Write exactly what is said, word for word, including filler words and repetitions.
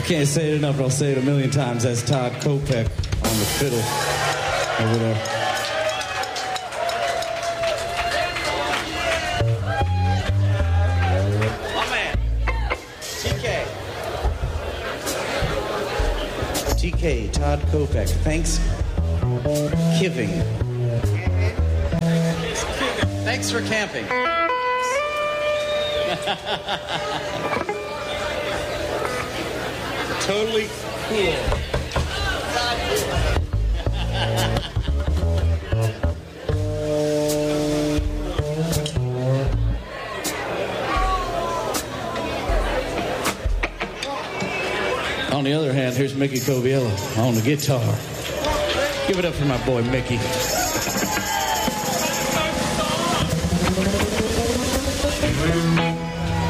I can't say it enough, but I'll say it a million times. That's Todd Kopech on the fiddle over there. My man, T K. T K, Todd Kopech. Thanks, Kiving. Thanks for camping. Totally cool. On the other hand, here's Mickey Coviello on the guitar. Give it up for my boy Mickey.